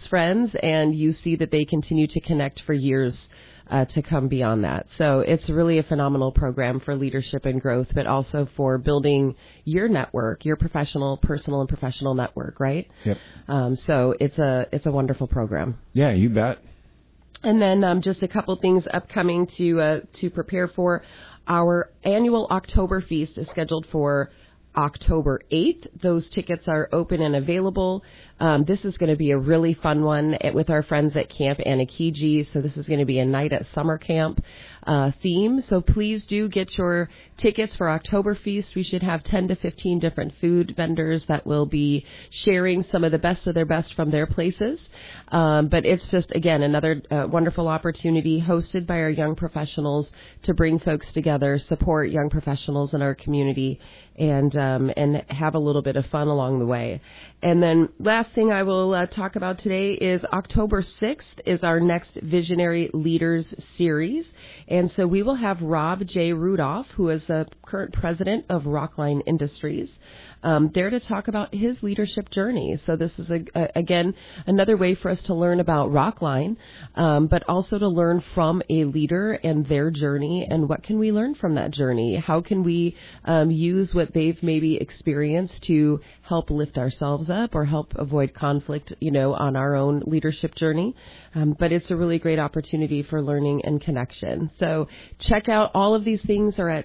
friends, and you see that they continue to connect for years to come beyond that. So it's really a phenomenal program for leadership and growth, but also for building your network, your personal and professional network, right? Yep. So it's a wonderful program. Yeah, you bet. And then just a couple things upcoming to prepare for. Our annual October Feast is scheduled for October 8th. Those tickets are open and available. This is going to be a really fun one with our friends at Camp Anakiji. So this is going to be a night at summer camp theme. So please do get your tickets for October Feast. We should have 10 to 15 different food vendors that will be sharing some of the best of their best from their places. But it's just, again, another wonderful opportunity hosted by our young professionals to bring folks together, support young professionals in our community, and have a little bit of fun along the way. And then last thing I will talk about today is October 6th is our next Visionary Leaders Series. And so we will have Rob J. Rudolph, who is the current president of Rockline Industries, there to talk about his leadership journey. So this is, again, another way for us to learn about Rockline, but also to learn from a leader and their journey, and what can we learn from that journey? How can we use what they've maybe experienced to help lift ourselves up or help avoid conflict, on our own leadership journey? But it's a really great opportunity for learning and connection. So check out all of these things are at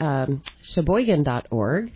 Sheboygan.org.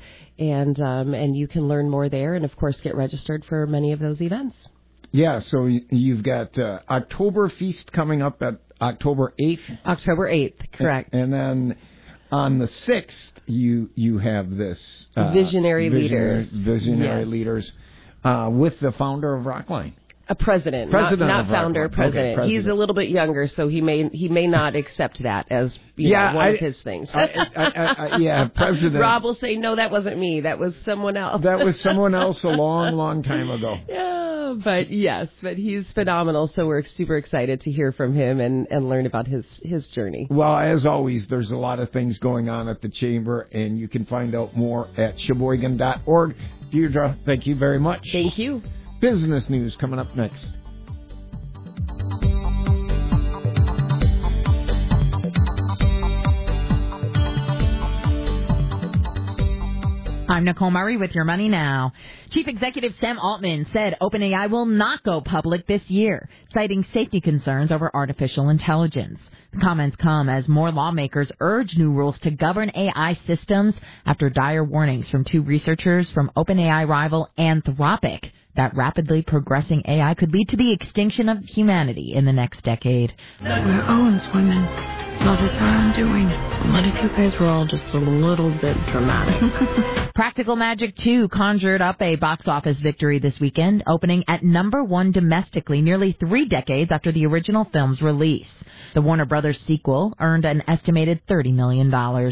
And you can learn more there and, of course, get registered for many of those events. Yeah, so you've got October Feast coming up at October 8th. October 8th, correct. And then on the 6th, you have this Visionary Leaders. Visionary Leaders with the founder of Rockline. A president not founder, president. Okay, He's a little bit younger, so he may not accept that as one of his things. President. Rob will say, no, that wasn't me. That was someone else. That was someone else a long, long time ago. Yeah, but he's phenomenal, so we're super excited to hear from him and learn about his journey. Well, as always, there's a lot of things going on at the Chamber, and you can find out more at Sheboygan.org. Deirdre, thank you very much. Thank you. Business news coming up next. I'm Nicole Murray with Your Money Now. Chief Executive Sam Altman said OpenAI will not go public this year, citing safety concerns over artificial intelligence. The comments come as more lawmakers urge new rules to govern AI systems after dire warnings from two researchers from OpenAI rival Anthropic that rapidly progressing AI could lead to the extinction of humanity in the next decade. We're Owen's women. Love is our undoing. What if you guys were all just a little bit dramatic? Practical Magic 2 conjured up a box office victory this weekend, opening at number 1 domestically nearly 3 decades after the original film's release. The Warner Brothers sequel earned an estimated $30 million.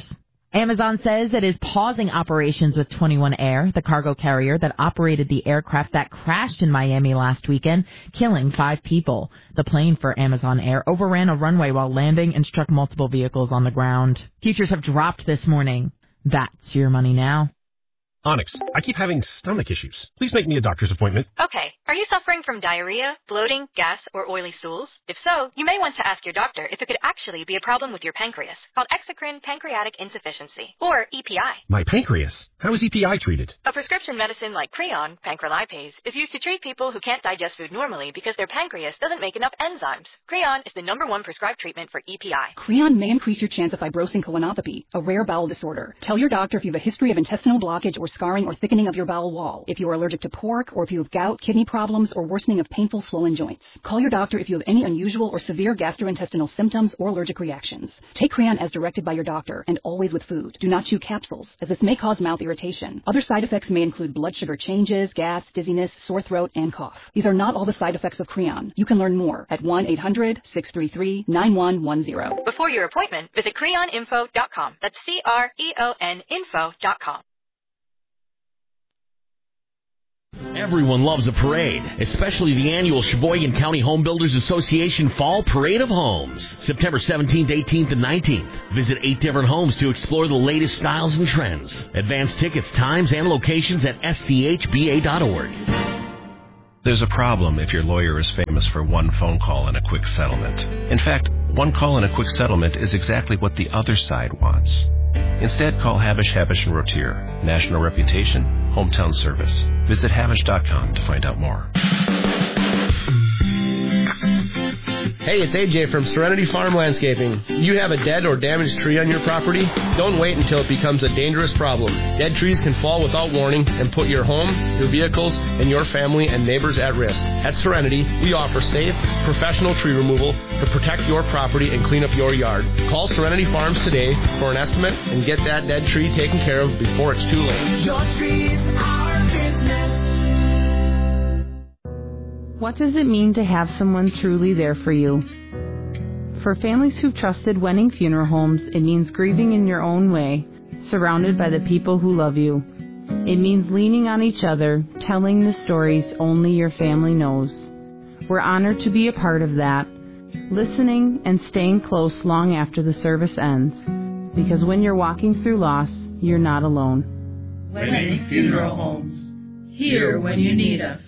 Amazon says it is pausing operations with 21 Air, the cargo carrier that operated the aircraft that crashed in Miami last weekend, killing 5 people. The plane for Amazon Air overran a runway while landing and struck multiple vehicles on the ground. Futures have dropped this morning. That's Your Money Now. Onyx, I keep having stomach issues. Please make me a doctor's appointment. Okay. Are you suffering from diarrhea, bloating, gas, or oily stools? If so, you may want to ask your doctor if it could actually be a problem with your pancreas, called exocrine pancreatic insufficiency, or EPI. My pancreas? How is EPI treated? A prescription medicine like Creon, pancrelipase, is used to treat people who can't digest food normally because their pancreas doesn't make enough enzymes. Creon is the #1 prescribed treatment for EPI. Creon may increase your chance of fibrosing colonopathy, a rare bowel disorder. Tell your doctor if you have a history of intestinal blockage or scarring or thickening of your bowel wall, if you are allergic to pork, or if you have gout, kidney problems, or worsening of painful swollen joints. Call your doctor if you have any unusual or severe gastrointestinal symptoms or allergic reactions. Take Creon as directed by your doctor, and always with food. Do not chew capsules, as this may cause mouth irritation. Other side effects may include blood sugar changes, gas, dizziness, sore throat, and cough. These are not all the side effects of Creon. You can learn more at 1-800-633-9110. Before your appointment, visit creoninfo.com. That's CREON info.com. Everyone loves a parade, especially the annual Sheboygan County Home Builders Association Fall Parade of Homes, September 17th, 18th, and 19th. Visit 8 different homes to explore the latest styles and trends. Advance tickets, times, and locations at sdhba.org. There's a problem if your lawyer is famous for one phone call and a quick settlement. In fact, one call and a quick settlement is exactly what the other side wants. Instead, call Havish, Havish & Rotier. National reputation, hometown service. Visit Havish.com to find out more. Hey, it's AJ from Serenity Farm Landscaping. You have a dead or damaged tree on your property? Don't wait until it becomes a dangerous problem. Dead trees can fall without warning and put your home, your vehicles, and your family and neighbors at risk. At Serenity, we offer safe, professional tree removal to protect your property and clean up your yard. Call Serenity Farms today for an estimate and get that dead tree taken care of before it's too late. Your trees are business. What does it mean to have someone truly there for you? For families who've trusted Wenning Funeral Homes, it means grieving in your own way, surrounded by the people who love you. It means leaning on each other, telling the stories only your family knows. We're honored to be a part of that, listening and staying close long after the service ends, because when you're walking through loss, you're not alone. Wenning Funeral Homes, here when you need us.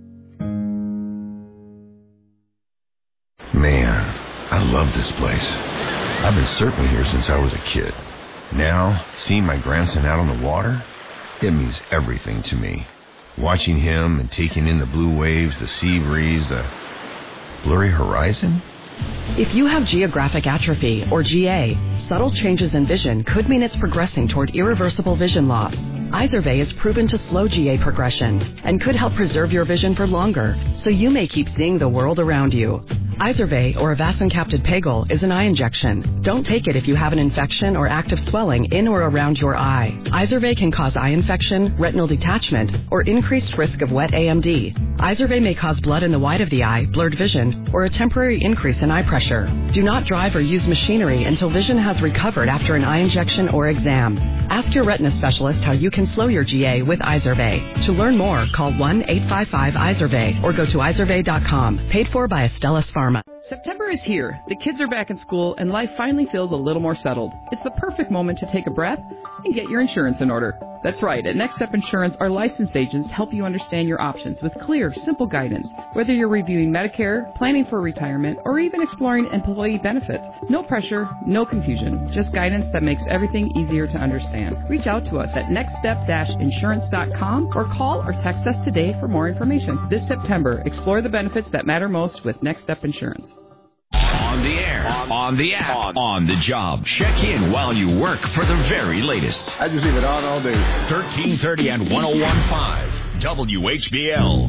Man, I love this place. I've been surfing here since I was a kid. Now, seeing my grandson out on the water, it means everything to me. Watching him and taking in the blue waves, the sea breeze, the blurry horizon. If you have geographic atrophy, or GA, subtle changes in vision could mean it's progressing toward irreversible vision loss. Izervay is proven to slow GA progression and could help preserve your vision for longer, so you may keep seeing the world around you. Izervay, or avacincaptad pegol, is an eye injection. Don't take it if you have an infection or active swelling in or around your eye. Izervay can cause eye infection, retinal detachment, or increased risk of wet AMD. Izervay may cause blood in the white of the eye, blurred vision, or a temporary increase in eye pressure. Do not drive or use machinery until vision has recovered after an eye injection or exam. Ask your retina specialist how you can slow your GA with Izervay. To learn more, call 1-855-IZERVAY or go to izervay.com. Paid for by Astellas Pharma. September is here. The kids are back in school and life finally feels a little more settled. It's the perfect moment to take a breath and get your insurance in order. That's right. At Next Step Insurance, our licensed agents help you understand your options with clear, simple guidance. Whether you're reviewing Medicare, planning for retirement, or even exploring employee benefits. No pressure, no confusion. Just guidance that makes everything easier to understand. Reach out to us at nextstep-insurance.com or call or text us today for more information. This September, explore the benefits that matter most with Next Step Insurance. On the air, on the app, on the job. Check in while you work for the very latest. I just leave it on all day. 1330 and 101.5 WHBL.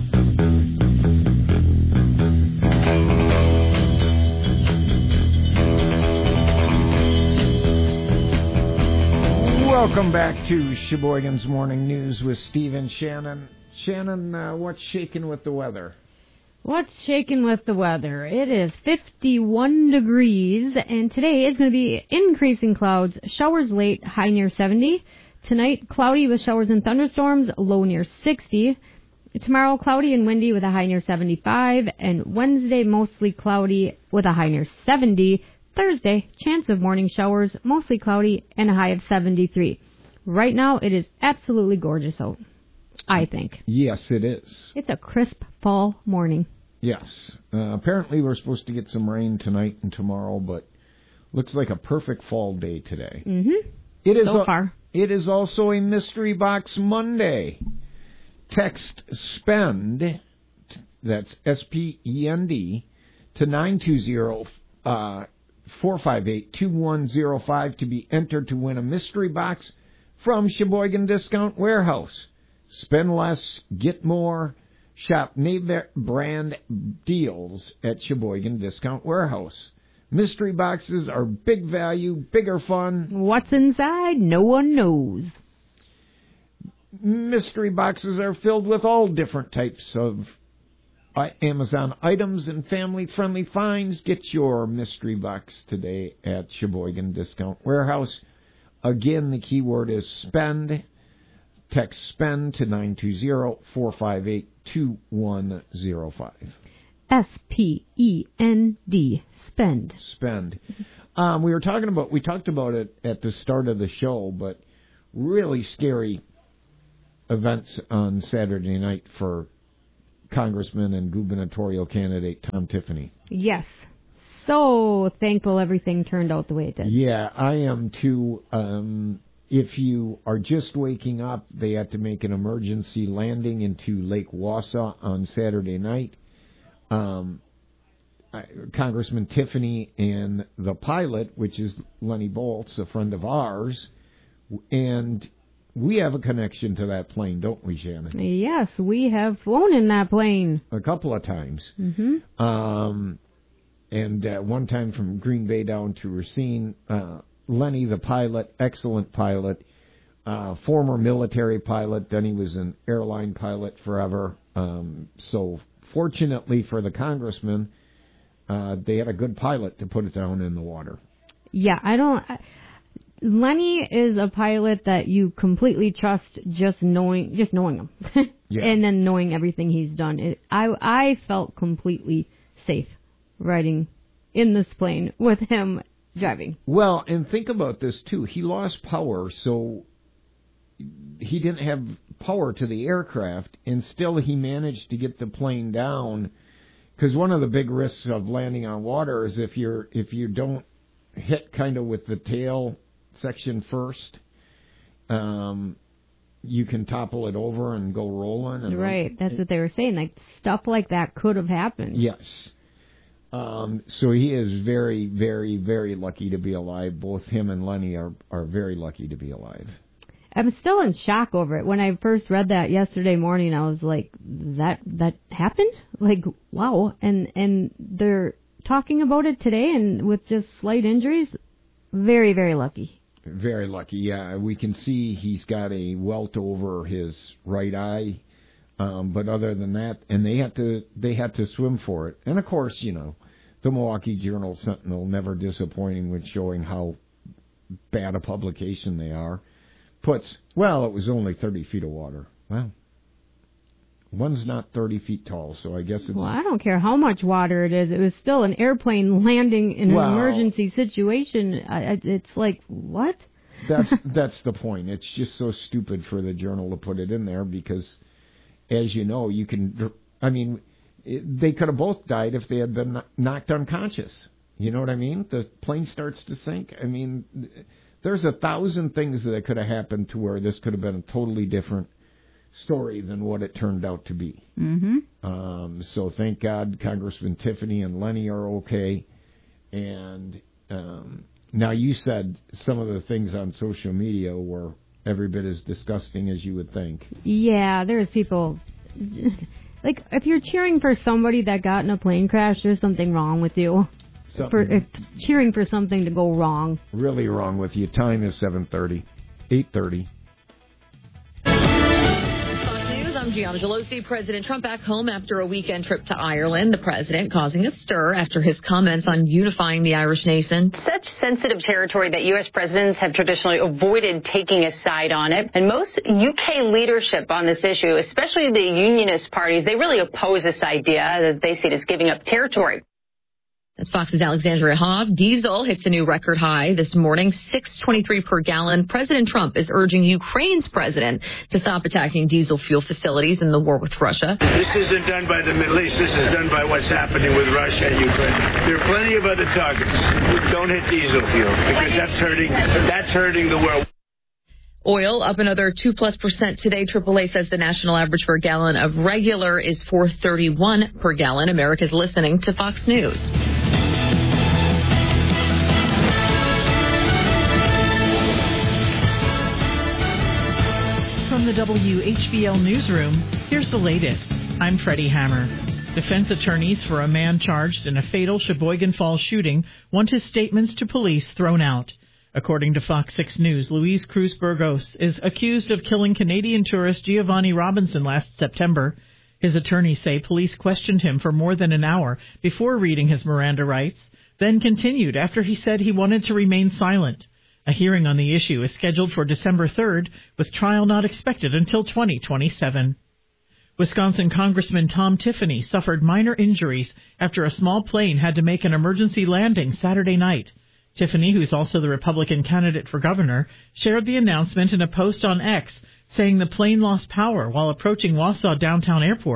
Welcome back to Sheboygan's Morning News with Steve and Shannon. Shannon, what's shaking with the weather? What's shaking with the weather? It is 51 degrees, and today is going to be increasing clouds. Showers late, high near 70. Tonight, cloudy with showers and thunderstorms, low near 60. Tomorrow, cloudy and windy with a high near 75. And Wednesday, mostly cloudy with a high near 70. Thursday, chance of morning showers, mostly cloudy, and a high of 73. Right now, it is absolutely gorgeous out, I think. Yes, it is. It's a crisp fall morning. Yes. Apparently we're supposed to get some rain tonight and tomorrow, but looks like a perfect fall day today. Mm-hmm. It is so far. It is also a Mystery Box Monday. Text SPEND, that's S-P-E-N-D, to 920-458-2105 to be entered to win a mystery box from Sheboygan Discount Warehouse. Spend less, get more. Shop name brand deals at Sheboygan Discount Warehouse. Mystery boxes are big value, bigger fun. What's inside? No one knows. Mystery boxes are filled with all different types of Amazon items and family-friendly finds. Get your mystery box today at Sheboygan Discount Warehouse. Again, the keyword is SPEND. Text SPEND to 920-458-2105. S-P-E-N-D. Spend. Spend. We talked about it at the start of the show, but really scary events on Saturday night for Congressman and gubernatorial candidate Tom Tiffany. Yes. So thankful everything turned out the way it did. Yeah, I am too. If you are just waking up, they had to make an emergency landing into Lake Wausau on Saturday night. Congressman Tiffany and the pilot, which is Lenny Boltz, a friend of ours, and we have a connection to that plane, don't we, Shannon? Yes, we have flown in that plane. A couple of times. Mm-hmm. And one time from Green Bay down to Racine. Lenny, the pilot, excellent pilot, former military pilot, then he was an airline pilot forever. So fortunately for the congressman, they had a good pilot to put it down in the water. Yeah, Lenny is a pilot that you completely trust just knowing him. Yeah. And then knowing everything he's done. I felt completely safe riding in this plane with him driving. Well, and think about this, too. He lost power, so he didn't have power to the aircraft, and still he managed to get the plane down. Because one of the big risks of landing on water is if you don't hit kind of with the tail section first, you can topple it over and go rolling. And right, that's what they were saying. Like, stuff like that could have happened. Yes. So he is very, very, very lucky to be alive. Both him and Lenny are very lucky to be alive. I'm still in shock over it. When I first read that yesterday morning, I was like, that happened? Like, wow. And they're talking about it today, and with just slight injuries, very, very lucky. Very lucky, yeah. We can see he's got a welt over his right eye. But other than that, and they had to swim for it. And of course, the Milwaukee Journal-Sentinel, never disappointing with showing how bad a publication they are, puts, it was only 30 feet of water. Well, one's not 30 feet tall, so I guess it's... Well, I don't care how much water it is. It was still an airplane landing in an emergency situation. It's like, what? That's the point. It's just so stupid for the Journal to put it in there because... As you know, they could have both died if they had been knocked unconscious. You know what I mean? The plane starts to sink. I mean, there's 1,000 things that could have happened to where this could have been a totally different story than what it turned out to be. Mm-hmm. So thank God Congressman Tiffany and Lenny are okay. And now you said some of the things on social media were every bit as disgusting as you would think. Yeah, there's people... Like, if you're cheering for somebody that got in a plane crash, there's something wrong with you. Cheering for something to go wrong. Really wrong with you. Time is 7:30. 8:30. I'm Gianna Gelosi. President Trump back home after a weekend trip to Ireland. The president causing a stir after his comments on unifying the Irish nation. Such sensitive territory that U.S. presidents have traditionally avoided taking a side on it. And most U.K. leadership on this issue, especially the unionist parties, they really oppose this idea that they see it as giving up territory. That's Fox's Alexandria Hobb. Diesel hits a new record high this morning, $6.23 per gallon. President Trump is urging Ukraine's president to stop attacking diesel fuel facilities in the war with Russia. This isn't done by the Middle East. This is done by what's happening with Russia and Ukraine. There are plenty of other targets. Don't hit diesel fuel because that's hurting the world. Oil up another 2+% today. AAA says the national average for a gallon of regular is $4.31 per gallon. America's listening to Fox News. From the WHBL Newsroom, here's the latest. I'm Freddie Hammer. Defense attorneys for a man charged in a fatal Sheboygan Falls shooting want his statements to police thrown out. According to Fox 6 News, Luis Cruz Burgos is accused of killing Canadian tourist Giovanni Robinson last September. His attorneys say police questioned him for more than an hour before reading his Miranda rights, then continued after he said he wanted to remain silent. A hearing on the issue is scheduled for December 3rd, with trial not expected until 2027. Wisconsin Congressman Tom Tiffany suffered minor injuries after a small plane had to make an emergency landing Saturday night. Tiffany, who's also the Republican candidate for governor, shared the announcement in a post on X, saying the plane lost power while approaching Wausau Downtown Airport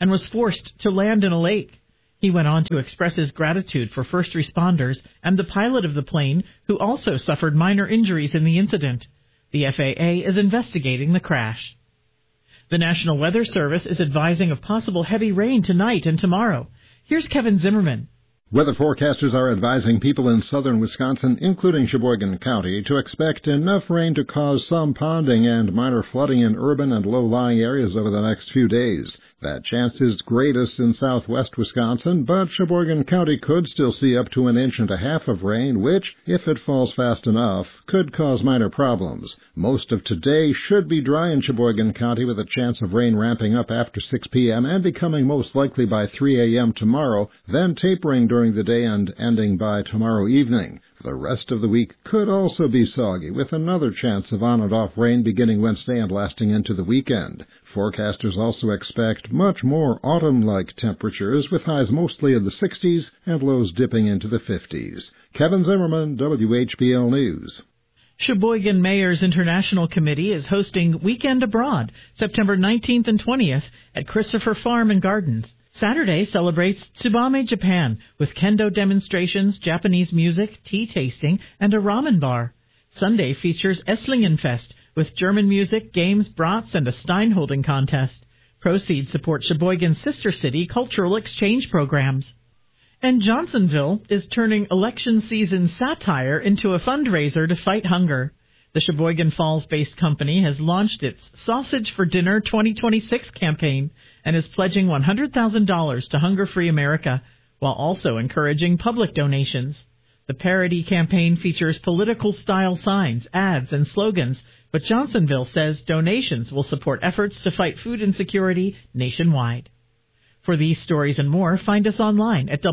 and was forced to land in a lake. He went on to express his gratitude for first responders and the pilot of the plane, who also suffered minor injuries in the incident. The FAA is investigating the crash. The National Weather Service is advising of possible heavy rain tonight and tomorrow. Here's Kevin Zimmerman. Weather forecasters are advising people in southern Wisconsin, including Sheboygan County, to expect enough rain to cause some ponding and minor flooding in urban and low-lying areas over the next few days. That chance is greatest in southwest Wisconsin, but Sheboygan County could still see up to 1.5 inches of rain, which, if it falls fast enough, could cause minor problems. Most of today should be dry in Sheboygan County, with a chance of rain ramping up after 6 p.m. and becoming most likely by 3 a.m. tomorrow, then tapering during the day and ending by tomorrow evening. The rest of the week could also be soggy, with another chance of on and off rain beginning Wednesday and lasting into the weekend. Forecasters also expect much more autumn-like temperatures, with highs mostly in the 60s and lows dipping into the 50s. Kevin Zimmerman, WHBL News. Sheboygan Mayor's International Committee is hosting Weekend Abroad, September 19th and 20th at Christopher Farm and Gardens. Saturday celebrates Tsubame Japan with kendo demonstrations, Japanese music, tea tasting, and a ramen bar. Sunday features Esslingenfest with German music, games, brats, and a Stein-holding contest. Proceeds support Sheboygan's sister city cultural exchange programs. And Johnsonville is turning election season satire into a fundraiser to fight hunger. The Sheboygan Falls-based company has launched its Sausage for Dinner 2026 campaign and is pledging $100,000 to Hunger Free America, while also encouraging public donations. The parody campaign features political-style signs, ads, and slogans, but Johnsonville says donations will support efforts to fight food insecurity nationwide. For these stories and more, find us online at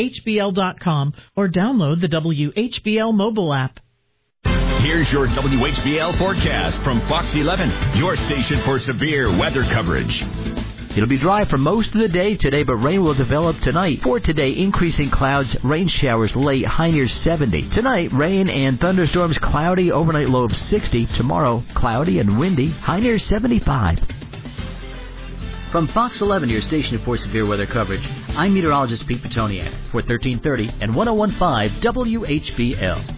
WHBL.com or download the WHBL mobile app. Here's your WHBL forecast from Fox 11, your station for severe weather coverage. It'll be dry for most of the day today, but rain will develop tonight. For today, increasing clouds, rain showers late, high near 70. Tonight, rain and thunderstorms, cloudy, overnight low of 60. Tomorrow, cloudy and windy, high near 75. From Fox 11, your station for severe weather coverage, I'm meteorologist Pete Petoniak for 1330 and 101.5 WHBL.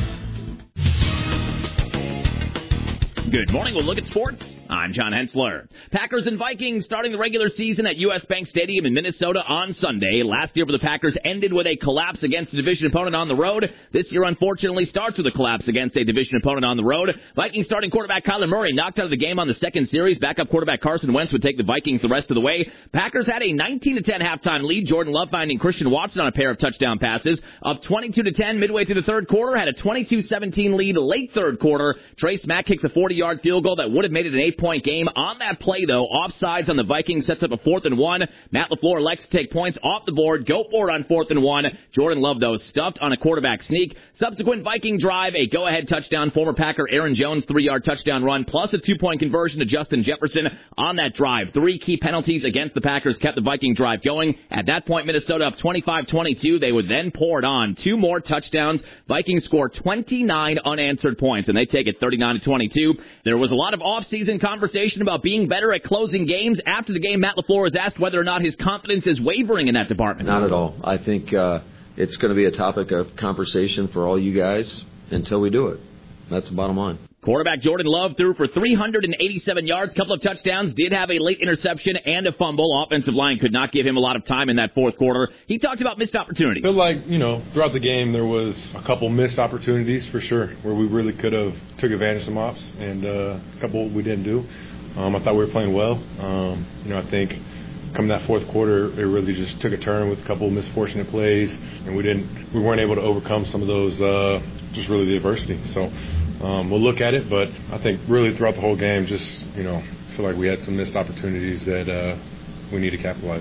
Good morning. We'll look at sports. I'm John Hensler. Packers and Vikings starting the regular season at U.S. Bank Stadium in Minnesota on Sunday. Last year for the Packers ended with a collapse against a division opponent on the road. This year, unfortunately, starts with a collapse against a division opponent on the road. Vikings starting quarterback Kyler Murray knocked out of the game on the second series. Backup quarterback Carson Wentz would take the Vikings the rest of the way. Packers had a 19-10 halftime lead. Jordan Love finding Christian Watson on a pair of touchdown passes. Up 22-10 midway through the third quarter. Had a 22-17 lead late third quarter. Trace Mack kicks a 40-yard field goal that would have made it an 8-point game. On that play, though, offsides on the Vikings sets up a 4th and 1. Matt LaFleur elects to take points off the board, go for it on 4th and 1. Jordan Love, though, stuffed on a quarterback sneak. Subsequent Viking drive, a go-ahead touchdown. Former Packer Aaron Jones, 3-yard touchdown run, plus a 2-point conversion to Justin Jefferson on that drive. 3 key penalties against the Packers kept the Viking drive going. At that point, Minnesota up 25-22. They would then pour it on. 2 more touchdowns. Vikings score 29 unanswered points, and they take it 39-22. There was a lot of off-season conversation about being better at closing games. After the game, Matt LaFleur was asked whether or not his confidence is wavering in that department. Not at all. I think it's going to be a topic of conversation for all you guys until we do it. That's the bottom line. Quarterback Jordan Love threw for 387 yards, couple of touchdowns, did have a late interception and a fumble. Offensive line could not give him a lot of time in that fourth quarter. He talked about missed opportunities. I feel like, throughout the game there was a couple missed opportunities for sure where we really could have took advantage of some ops, and a couple we didn't do. I thought we were playing well. I think coming that fourth quarter, it really just took a turn with a couple of misfortunate plays, and we weren't able to overcome some of those, just really the adversity. So we'll look at it, but I think really throughout the whole game, just, feel like we had some missed opportunities that we need to capitalize on.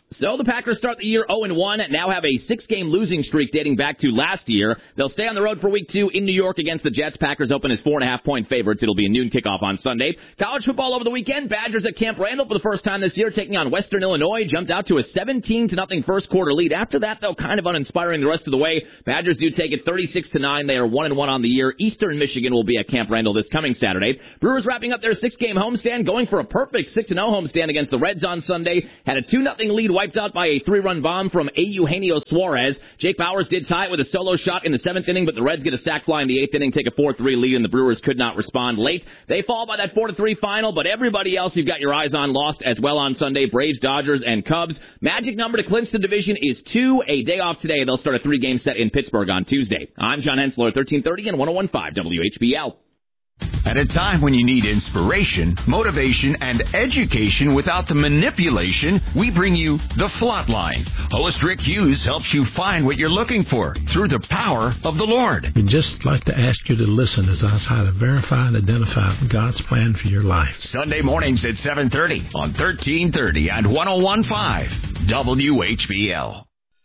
So the Packers start the year 0-1, now have a 6-game losing streak dating back to last year. They'll stay on the road for Week 2 in New York against the Jets. Packers open as 4.5-point favorites. It'll be a noon kickoff on Sunday. College football over the weekend. Badgers at Camp Randall for the first time this year, taking on Western Illinois. Jumped out to a 17-0 first quarter lead. After that, though, kind of uninspiring the rest of the way. Badgers do take it 36-9. They are 1-1 on the year. Eastern Michigan will be at Camp Randall this coming Saturday. Brewers wrapping up their 6-game homestand, going for a perfect 6-0 homestand against the Reds on Sunday. Had a 2-0 lead wiped out by a 3-run bomb from Eugenio Suarez. Jake Bowers did tie it with a solo shot in the 7th inning, but the Reds get a sac fly in the 8th inning, take a 4-3 lead, and the Brewers could not respond late. They fall by that 4-3 final, but everybody else you've got your eyes on lost as well on Sunday. Braves, Dodgers, and Cubs. Magic number to clinch the division is 2. A day off today. They'll start a 3-game set in Pittsburgh on Tuesday. I'm John Hensler, 1330 and 101.5 WHBL. At a time when you need inspiration, motivation, and education without the manipulation, we bring you The Flatline. Host Rick Hughes helps you find what you're looking for through the power of the Lord. We'd just like to ask you to listen as I try to verify and identify God's plan for your life. Sunday mornings at 7:30 on 1330 and 101.5 WHBL.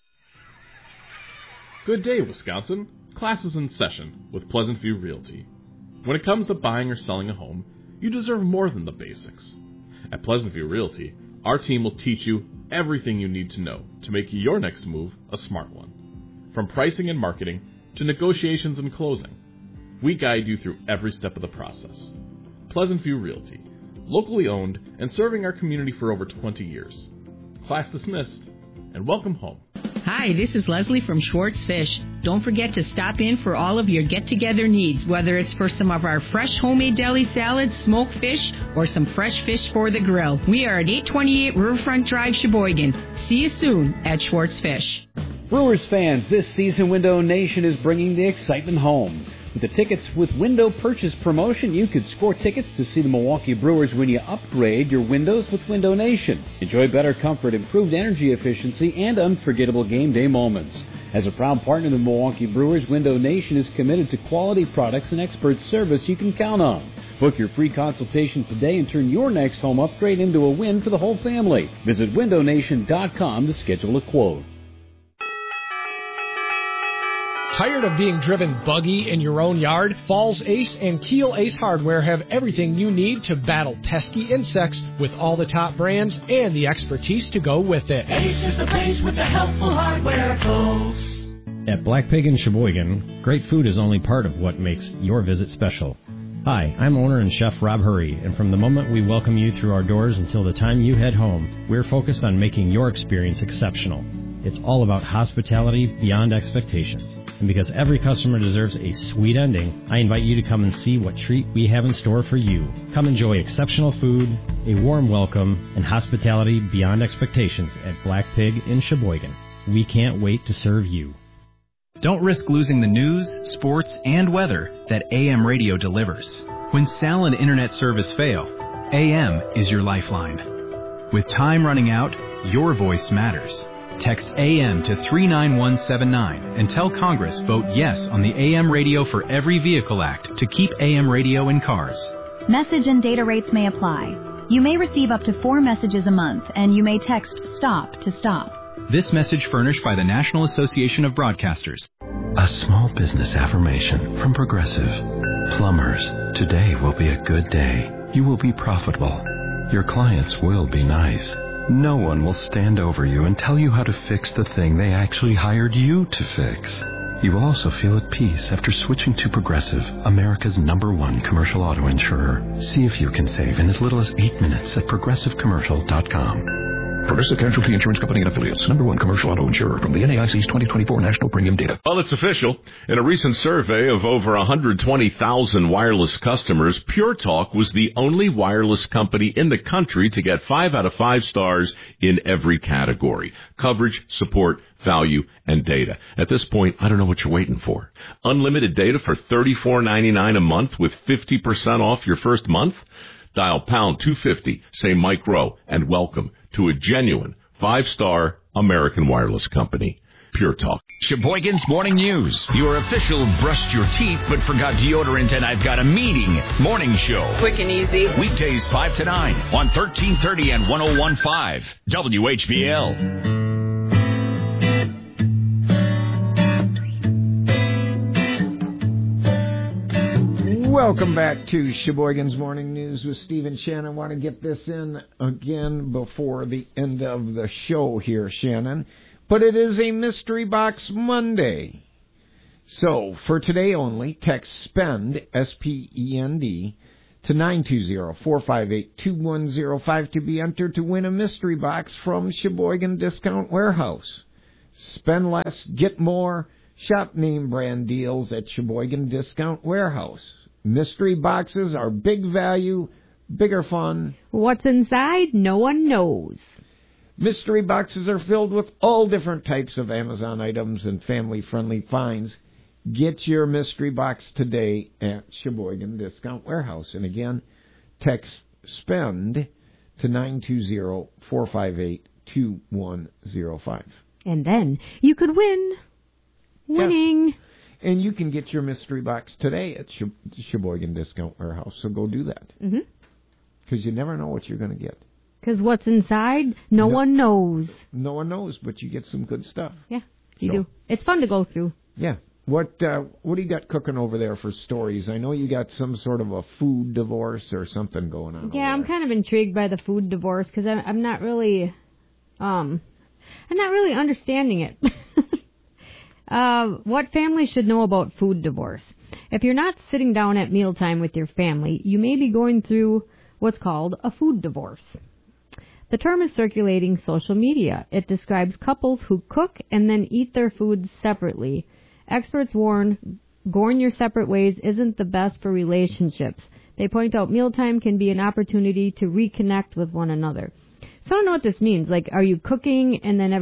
Good day, Wisconsin. Class is in session with Pleasant View Realty. When it comes to buying or selling a home, you deserve more than the basics. At Pleasant View Realty, our team will teach you everything you need to know to make your next move a smart one. From pricing and marketing to negotiations and closing, we guide you through every step of the process. Pleasant View Realty, locally owned and serving our community for over 20 years. Class dismissed, and welcome home. Hi, this is Leslie from Schwartz Fish. Don't forget to stop in for all of your get-together needs, whether it's for some of our fresh homemade deli salads, smoked fish, or some fresh fish for the grill. We are at 828 Riverfront Drive, Sheboygan. See you soon at Schwartz Fish. Brewers fans, this season Window Nation is bringing the excitement home. With the Tickets with Window Purchase promotion, you could score tickets to see the Milwaukee Brewers when you upgrade your windows with Window Nation. Enjoy better comfort, improved energy efficiency, and unforgettable game day moments. As a proud partner of the Milwaukee Brewers, Window Nation is committed to quality products and expert service you can count on. Book your free consultation today and turn your next home upgrade into a win for the whole family. Visit windownation.com to schedule a quote. Tired of being driven buggy in your own yard? Falls Ace and Keel Ace Hardware have everything you need to battle pesky insects with all the top brands and the expertise to go with it. Ace is the place with the helpful hardware, folks. At Black Pig in Sheboygan, great food is only part of what makes your visit special. Hi, I'm owner and chef Rob Hurry, and from the moment we welcome you through our doors until the time you head home, we're focused on making your experience exceptional. It's all about hospitality beyond expectations. And because every customer deserves a sweet ending, I invite you to come and see what treat we have in store for you. Come enjoy exceptional food, a warm welcome, and hospitality beyond expectations at Black Pig in Sheboygan. We can't wait to serve you. Don't risk losing the news, sports, and weather that AM radio delivers. When cell and internet service fail, AM is your lifeline. With time running out, your voice matters. Text AM to 39179 and tell Congress vote yes on the AM Radio for Every Vehicle Act to keep AM radio in cars. Message and data rates may apply. You may receive up to 4 messages a month, and you may text STOP to stop. This message furnished by the National Association of Broadcasters. A small business affirmation from Progressive. Plumbers, today will be a good day. You will be profitable. Your clients will be nice. No one will stand over you and tell you how to fix the thing they actually hired you to fix. You will also feel at peace after switching to Progressive, America's #1 commercial auto insurer. See if you can save in as little as 8 minutes at progressivecommercial.com. Progressive Casualty Insurance Company and Affiliates, #1 commercial auto insurer from the NAIC's 2024 National Premium Data. Well, it's official. In a recent survey of over 120,000 wireless customers, Pure Talk was the only wireless company in the country to get 5 out of 5 stars in every category: coverage, support, value, and data. At this point, I don't know what you're waiting for. Unlimited data for $34.99 a month with 50% off your first month? Dial pound 250, say Mike Rowe, and welcome to a genuine 5-star American wireless company. Pure Talk. Sheboygan's Morning News, your official brushed your teeth but forgot deodorant and I've got a meeting morning show. Quick and easy. Weekdays 5 to 9 on 1330 and 101.5 WHBL. Welcome back to Sheboygan's Morning News with Steve and Shannon. I want to get this in again before the end of the show here, Shannon. But it is a Mystery Box Monday. So, for today only, text SPEND, S-P-E-N-D, to 920-458-2105 to be entered to win a mystery box from Sheboygan Discount Warehouse. Spend less, get more. Shop name brand deals at Sheboygan Discount Warehouse. Mystery boxes are big value, bigger fun. What's inside, no one knows. Mystery boxes are filled with all different types of Amazon items and family-friendly finds. Get your mystery box today at Sheboygan Discount Warehouse. And again, text SPEND to 920-458-2105. And then you could win. Winning. Yes. And you can get your mystery box today at Sheboygan Discount Warehouse. So go do that. Because you never know what you're going to get. Because what's inside, no one knows. No one knows, but you get some good stuff. Yeah, you do. It's fun to go through. Yeah. What do you got cooking over there for stories? I know you got some sort of a food divorce or something going on. Yeah, I'm kind of intrigued by the food divorce because I'm not really understanding it. What families should know about food divorce. If you're not sitting down at mealtime with your family, you may be going through what's called a food divorce. The term is circulating social media. It describes couples who cook and then eat their foods separately. Experts warn going your separate ways isn't the best for relationships. They point out mealtime can be an opportunity to reconnect with one another. So I don't know what this means. Like, are you cooking and then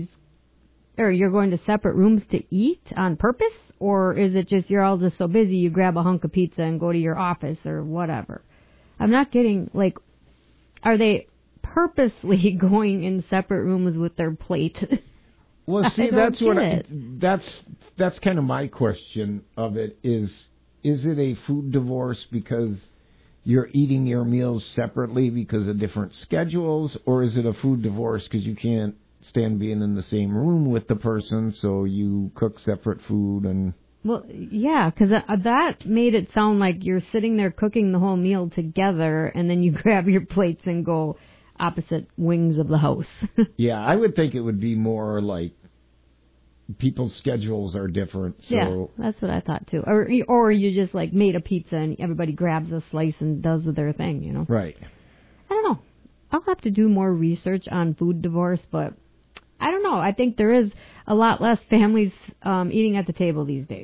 you're going to separate rooms to eat on purpose? Or is it just you're all just so busy you grab a hunk of pizza and go to your office or whatever? I'm not getting, like, are they purposely going in separate rooms with their plate? Well, see, that's kind of my question of it is it a food divorce because you're eating your meals separately because of different schedules, or is it a food divorce because you can't stand being in the same room with the person, so you cook separate food and... Well, yeah, because that made it sound like you're sitting there cooking the whole meal together, and then you grab your plates and go opposite wings of the house. Yeah, I would think it would be more like people's schedules are different. So. Yeah, that's what I thought too. Or you just like made a pizza and everybody grabs a slice and does their thing, you know? Right. I don't know. I'll have to do more research on food divorce, but I don't know. I think there is a lot less families eating at the table these days.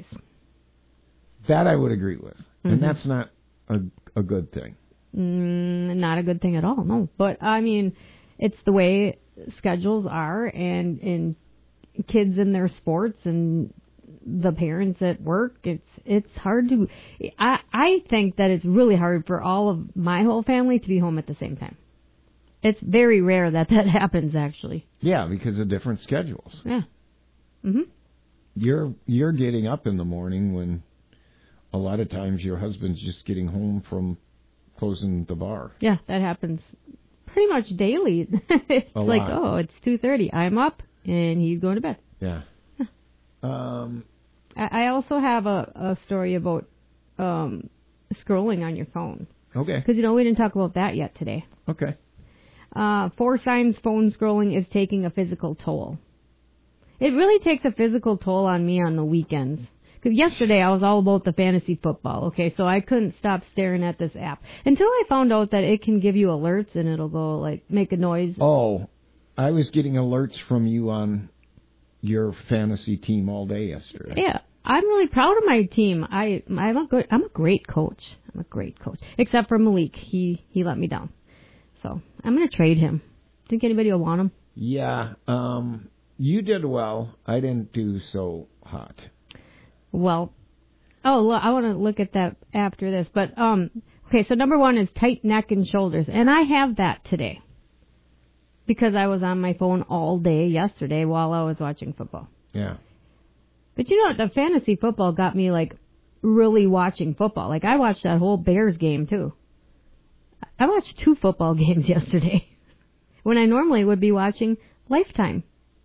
That I would agree with. Mm-hmm. And that's not a good thing. Not a good thing at all, no. But, I mean, it's the way schedules are and kids in their sports and the parents at work. It's hard to... I think that it's really hard for all of my whole family to be home at the same time. It's very rare that happens, actually. Yeah, because of different schedules. Yeah. Mm-hmm. You're getting up in the morning when a lot of times your husband's just getting home from closing the bar. Yeah, that happens pretty much daily. It's like, oh, it's 2:30. I'm up, and he's going to bed. Yeah. I also have a story about scrolling on your phone. Okay. Because, we didn't talk about that yet today. Okay. 4 signs phone scrolling is taking a physical toll. It really takes a physical toll on me on the weekends. Because yesterday I was all about the fantasy football, okay? So I couldn't stop staring at this app. Until I found out that it can give you alerts and it'll go, like, make a noise. Oh, I was getting alerts from you on your fantasy team all day yesterday. Yeah. I'm really proud of my team. I'm a great coach. I'm a great coach. Except for Malik. He let me down. So I'm going to trade him. Think anybody will want him? Yeah. You did well. I didn't do so hot. Well, I want to look at that after this. But, okay, so number 1 is tight neck and shoulders. And I have that today. Because I was on my phone all day yesterday while I was watching football. Yeah. But you know what? The fantasy football got me, like, really watching football. Like, I watched that whole Bears game, too. I watched 2 football games yesterday when I normally would be watching Lifetime.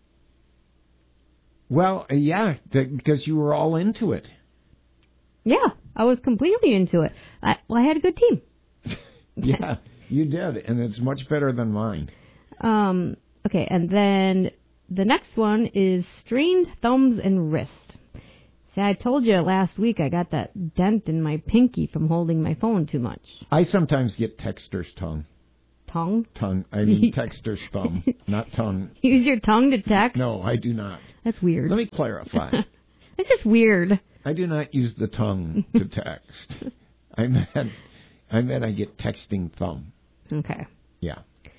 Well, yeah, because you were all into it. Yeah, I was completely into it. I had a good team. Yeah, you did, and it's much better than mine. Okay, and then the next one is strained thumbs and wrist. See, I told you last week I got that dent in my pinky from holding my phone too much. I sometimes get texter's tongue. Tongue? Tongue. I mean texter's thumb, not tongue. Use your tongue to text? No, I do not. That's weird. Let me clarify. It's just weird. I do not use the tongue to text. I meant I get texting thumb. Okay. Yeah.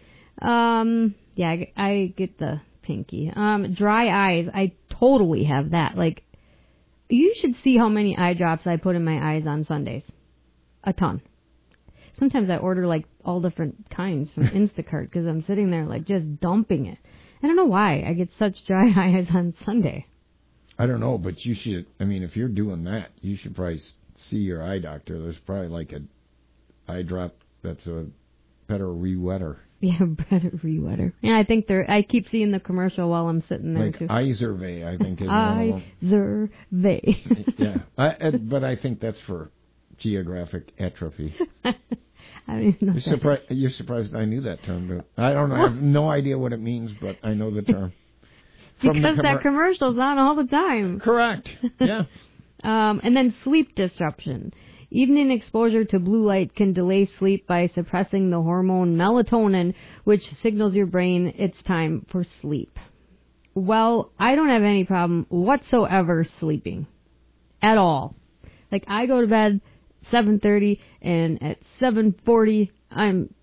Yeah, I get the pinky. Dry eyes. I totally have that. Like, you should see how many eye drops I put in my eyes on Sundays. A ton. Sometimes I order, like, all different kinds from Instacart because I'm sitting there, like, just dumping it. I don't know why I get such dry eyes on Sunday. I don't know, but you should, I mean, if you're doing that, you should probably see your eye doctor. There's probably, like, an eye drop that's a better re-wetter. Yeah, better re-wetter. Yeah, I think I keep seeing the commercial while I'm sitting there, like too. Izervay, I think, is one of them. Izervay. Yeah, but I think that's for geographic atrophy. I don't even know. You're surprised I knew that term. But I don't know. I have no idea what it means, but I know the term. Because that commercial's on all the time. Correct. Yeah. And then sleep disruption. Evening exposure to blue light can delay sleep by suppressing the hormone melatonin, which signals your brain it's time for sleep. Well, I don't have any problem whatsoever sleeping. At all. Like, I go to bed 7:30, and at 7:40, I'm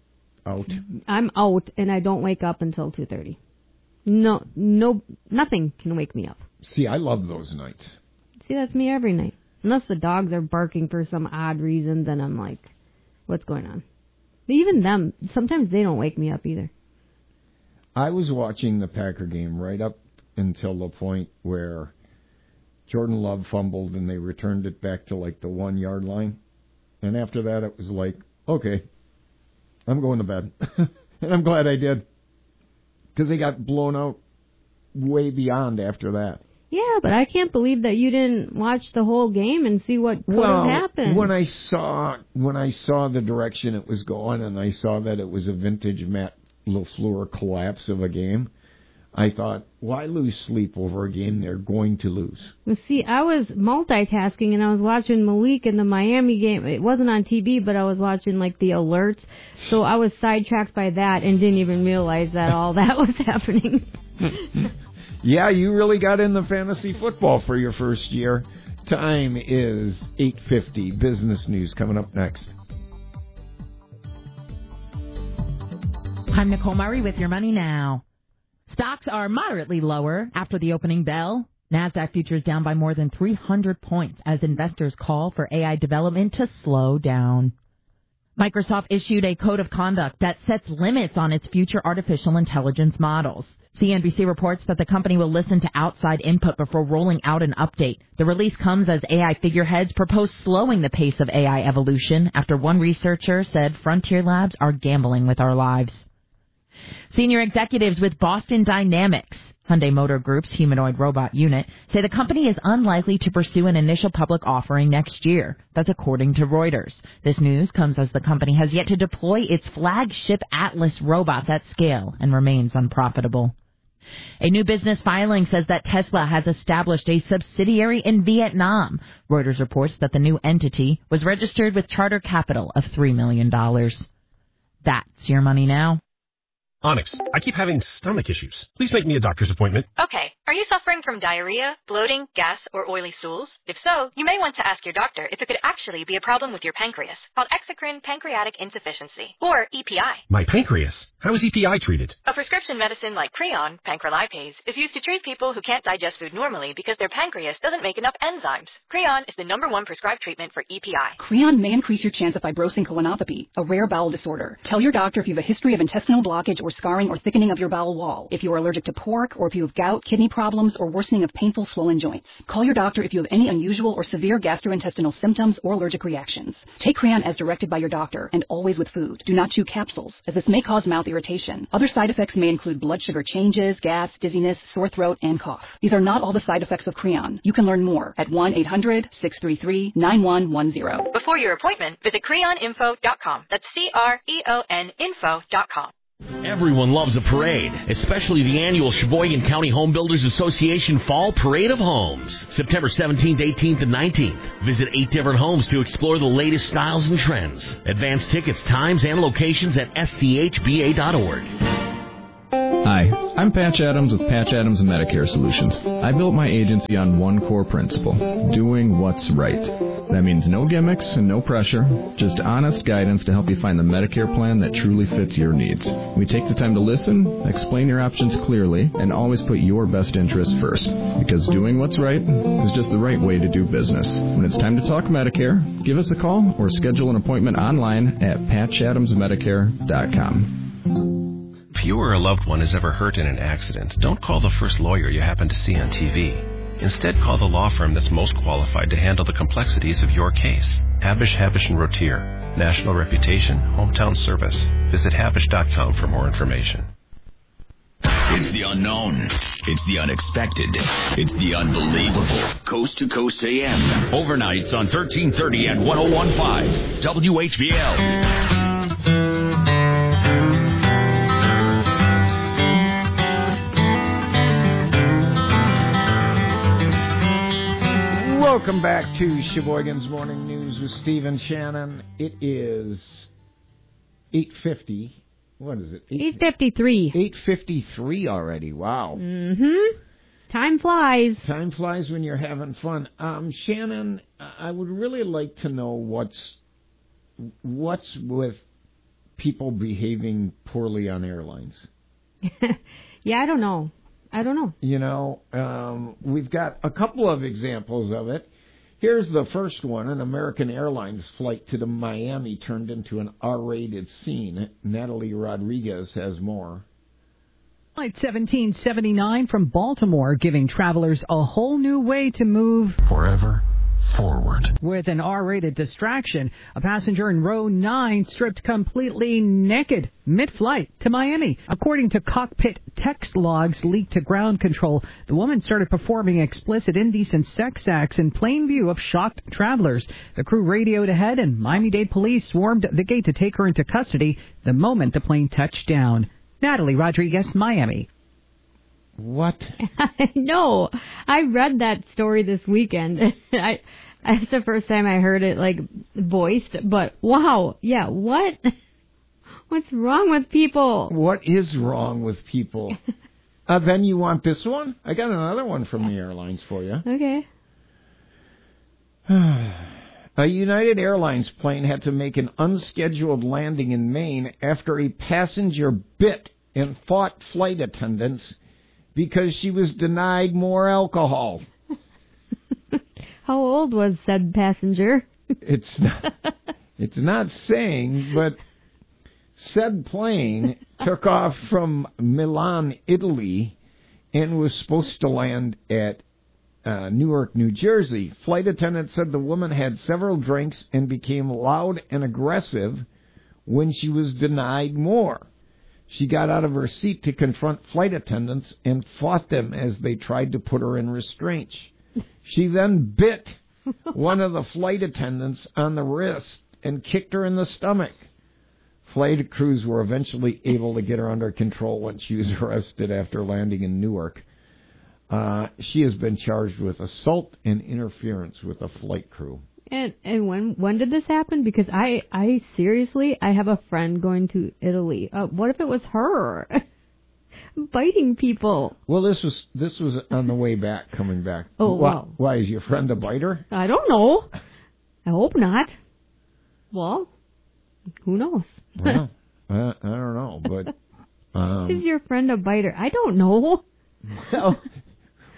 out, and I don't wake up until 2:30. No, nothing can wake me up. See, I love those nights. See, that's me every night. Unless the dogs are barking for some odd reason, then I'm like, what's going on? Even them, sometimes they don't wake me up either. I was watching the Packer game right up until the point where Jordan Love fumbled and they returned it back to like the 1 yard line. And after that, it was like, okay, I'm going to bed. And I'm glad I did. Because they got blown out way beyond after that. Yeah, but I can't believe that you didn't watch the whole game and see what could have happened. When I saw the direction it was going, and I saw that it was a vintage Matt LaFleur collapse of a game, I thought, why lose sleep over a game they're going to lose? Well, see, I was multitasking, and I was watching Malik in the Miami game. It wasn't on TV, but I was watching, like, the alerts. So I was sidetracked by that and didn't even realize that all that was happening. Yeah, you really got into fantasy football for your first year. Time is 8:50. Business news coming up next. I'm Nicole Murray with Your Money Now. Stocks are moderately lower after the opening bell. NASDAQ futures down by more than 300 points as investors call for AI development to slow down. Microsoft issued a code of conduct that sets limits on its future artificial intelligence models. CNBC reports that the company will listen to outside input before rolling out an update. The release comes as AI figureheads propose slowing the pace of AI evolution after one researcher said Frontier Labs are gambling with our lives. Senior executives with Boston Dynamics, Hyundai Motor Group's humanoid robot unit, say the company is unlikely to pursue an initial public offering next year. That's according to Reuters. This news comes as the company has yet to deploy its flagship Atlas robots at scale and remains unprofitable. A new business filing says that Tesla has established a subsidiary in Vietnam. Reuters reports that the new entity was registered with charter capital of $3 million. That's Your Money Now. Onyx, I keep having stomach issues. Please make me a doctor's appointment. Okay. Are you suffering from diarrhea, bloating, gas, or oily stools? If so, you may want to ask your doctor if it could actually be a problem with your pancreas, called exocrine pancreatic insufficiency, or EPI. My pancreas? How is EPI treated? A prescription medicine like Creon, pancrelipase, is used to treat people who can't digest food normally because their pancreas doesn't make enough enzymes. Creon is the #1 prescribed treatment for EPI. Creon may increase your chance of fibrosing colonopathy, a rare bowel disorder. Tell your doctor if you have a history of intestinal blockage or or scarring or thickening of your bowel wall, if you are allergic to pork, or if you have gout, kidney problems, or worsening of painful swollen joints. Call your doctor if you have any unusual or severe gastrointestinal symptoms or allergic reactions. Take Creon as directed by your doctor, and always with food. Do not chew capsules, as this may cause mouth irritation. Other side effects may include blood sugar changes, gas, dizziness, sore throat, and cough. These are not all the side effects of Creon. You can learn more at 1-800-633-9110. Before your appointment, visit creoninfo.com. That's CREON info.com. Everyone loves a parade, especially the annual Sheboygan County Home Builders Association Fall Parade of Homes, September 17th, 18th, and 19th. Visit 8 different homes to explore the latest styles and trends. Advance tickets, times, and locations at schba.org. Hi, I'm Patch Adams with Patch Adams Medicare Solutions. I built my agency on one core principle, doing what's right. That means no gimmicks and no pressure, just honest guidance to help you find the Medicare plan that truly fits your needs. We take the time to listen, explain your options clearly, and always put your best interest first. Because doing what's right is just the right way to do business. When it's time to talk Medicare, give us a call or schedule an appointment online at patchadamsmedicare.com. If you or a loved one is ever hurt in an accident, don't call the first lawyer you happen to see on TV. Instead, call the law firm that's most qualified to handle the complexities of your case. Habish, Habish & Rotier. National reputation, hometown service. Visit Habish.com for more information. It's the unknown. It's the unexpected. It's the unbelievable. Coast to Coast AM. Overnights on 1330 and 101.5 WHBL. Welcome back to Sheboygan's Morning News with Steve and Shannon. It is 8:50. What is it? 8:53. 8:53 already. Wow. Mm-hmm. Time flies. Time flies when you're having fun. Shannon, I would really like to know what's with people behaving poorly on airlines. Yeah, I don't know. You know, we've got a couple of examples of it. Here's the first one. An American Airlines flight to Miami turned into an R-rated scene. Natalie Rodriguez has more. Flight 1779 from Baltimore giving travelers a whole new way to move forever forward. With an R-rated distraction, a passenger in row 9 stripped completely naked mid-flight to Miami. According to cockpit text logs leaked to ground control, the woman started performing explicit indecent sex acts in plain view of shocked travelers. The crew radioed ahead and Miami-Dade police swarmed the gate to take her into custody the moment the plane touched down. Natalie Rodriguez, Miami. What? No, I read that story this weekend. It's the first time I heard it, voiced, but wow, yeah, what? What's wrong with people? What is wrong with people? Then you want this one? I got another one from the airlines for you. Okay. A United Airlines plane had to make an unscheduled landing in Maine after a passenger bit and fought flight attendants because she was denied more alcohol. How old was said passenger? It's not saying, but said plane took off from Milan, Italy, and was supposed to land at Newark, New Jersey. Flight attendant said the woman had several drinks and became loud and aggressive when she was denied more. She got out of her seat to confront flight attendants and fought them as they tried to put her in restraint. She then bit one of the flight attendants on the wrist and kicked her in the stomach. Flight crews were eventually able to get her under control when she was arrested after landing in Newark. She has been charged with assault and interference with a flight crew. And when did this happen? Because I seriously, I have a friend going to Italy. What if it was her biting people? Well, this was on the way back, coming back. Oh, wow. Why, is your friend a biter? I don't know. I hope not. Well, who knows? Well, I don't know, but is your friend a biter? I don't know.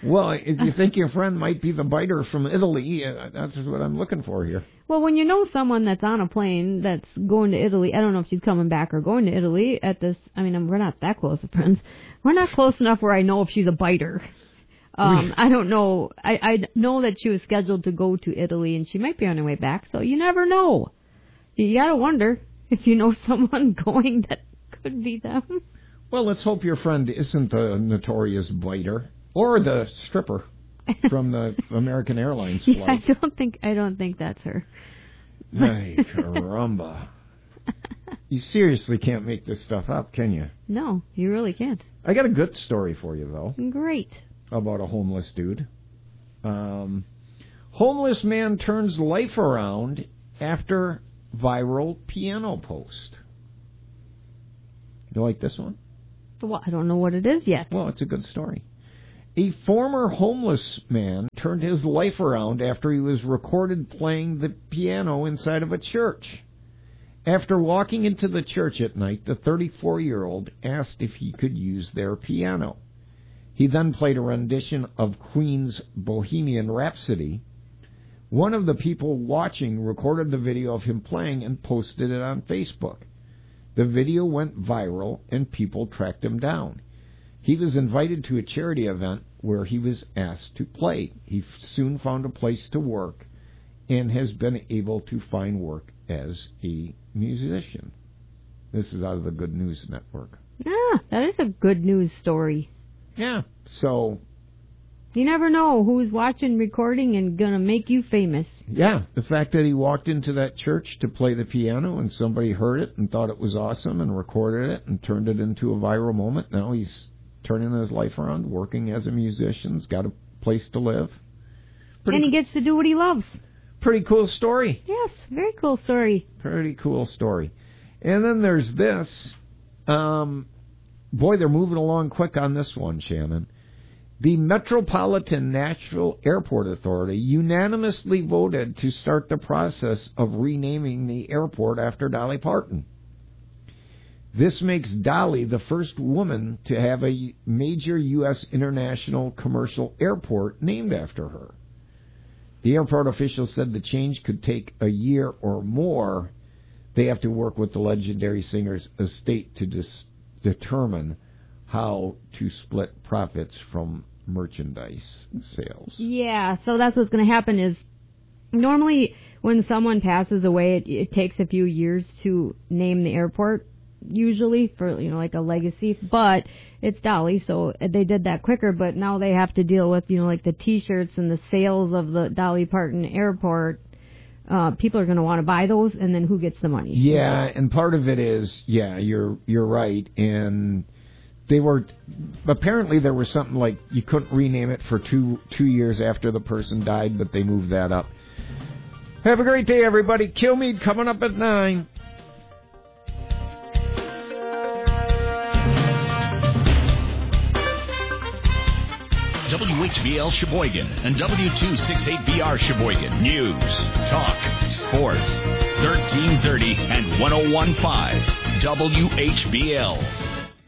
Well, if you think your friend might be the biter from Italy, that's what I'm looking for here. Well, when you know someone that's on a plane that's going to Italy, I don't know if she's coming back or going to Italy at this. I mean, we're not that close of friends. We're not close enough where I know if she's a biter. I don't know. I know that she was scheduled to go to Italy, and she might be on her way back, so you never know. You got to wonder if you know someone going that could be them. Well, let's hope your friend isn't the notorious biter or the stripper from the American Airlines flight. Yeah, I don't think that's her. Ay, caramba. You seriously can't make this stuff up, can you? No, you really can't. I got a good story for you, though. Great. About a homeless dude. Homeless man turns life around after viral piano post. You like this one? Well, I don't know what it is yet. Well, it's a good story. A former homeless man turned his life around after he was recorded playing the piano inside of a church. After walking into the church at night, the 34-year-old asked if he could use their piano. He then played a rendition of Queen's Bohemian Rhapsody. One of the people watching recorded the video of him playing and posted it on Facebook. The video went viral and people tracked him down. He was invited to a charity event where he was asked to play. He soon found a place to work and has been able to find work as a musician. This is out of the Good News Network. Ah, that is a good news story. Yeah, so... You never know who's watching, recording, and going to make you famous. Yeah, the fact that he walked into that church to play the piano and somebody heard it and thought it was awesome and recorded it and turned it into a viral moment. Now he's turning his life around, working as a musician, he's got a place to live. And he gets to do what he loves. Pretty cool story. Yes, very cool story. Pretty cool story. And then there's this. Boy, they're moving along quick on this one, Shannon. The Metropolitan Nashville Airport Authority unanimously voted to start the process of renaming the airport after Dolly Parton. This makes Dolly the first woman to have a major U.S. international commercial airport named after her. The airport officials said the change could take a year or more. They have to work with the legendary singer's estate to determine how to split profits from merchandise sales. Yeah, so that's what's going to happen is normally when someone passes away, it takes a few years to name the airport, usually for, like a legacy, but it's Dolly, so they did that quicker, but now they have to deal with, like the T-shirts and the sales of the Dolly Parton airport. People are going to want to buy those, and then who gets the money? Yeah, and part of it is, you're right, and apparently there was something like you couldn't rename it for two years after the person died, but they moved that up. Have a great day, everybody. Kilmeade coming up at 9. WHBL Sheboygan and W268BR Sheboygan. News, talk, sports. 1330 and 101.5 WHBL.